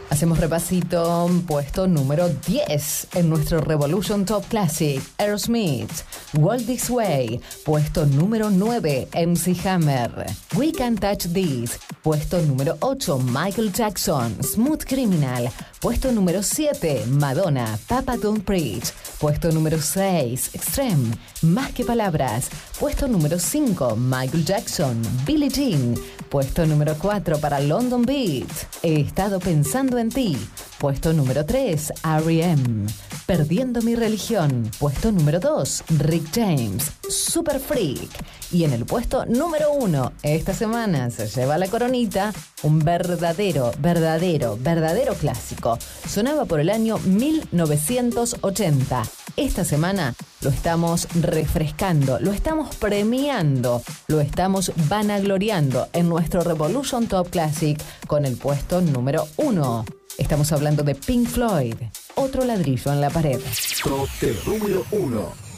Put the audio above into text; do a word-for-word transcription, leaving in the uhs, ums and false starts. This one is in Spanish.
Hacemos repasito, puesto número diez en nuestro Revolution Top Classic, Aerosmith. Walk This Way, puesto número nueve, M C Hammer. We Can't Touch This, puesto número ocho, Michael Jackson, Smooth Criminal. Puesto número siete, Madonna, Papa Don't Preach. Puesto número seis, Extreme, Más que Palabras. Puesto número cinco, Michael Jackson, Billie Jean. Puesto número cuatro para London Beat, He estado pensando en ti. Puesto número tres, R E M, Perdiendo mi religión. Puesto número dos, Rick James, Super Freak. Y en el puesto número uno, esta semana se lleva la coronita, un verdadero, verdadero, verdadero clásico. Sonaba por el año mil novecientos ochenta. Esta semana lo estamos refrescando, lo estamos premiando, lo estamos vanagloriando en nuestro Revolution Top Classic con el puesto número uno. Estamos hablando de Pink Floyd, Otro ladrillo en la pared. Top número uno.